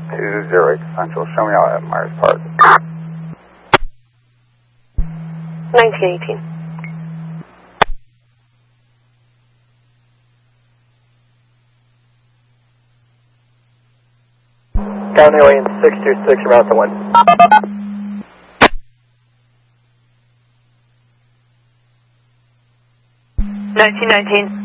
20 Central. Show me out at Myers Park. 1918. County Lane 626, route to 1. 1919.